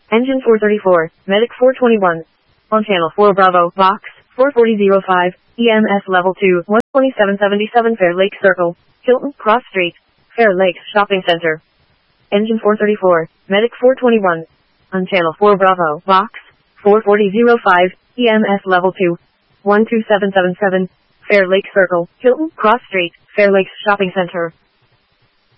Engine 434, Medic 421. On Channel 4 Bravo, Box 44005, EMS Level 2, 12777 Fair Lake Circle, Hilton Cross Street, Fair Lakes Shopping Center. Engine 434, Medic 421. On Channel 4 Bravo, Box 44005, EMS Level 2, 12777, Fair Lake Circle, Hilton Cross Street, Fair Lakes Shopping Center.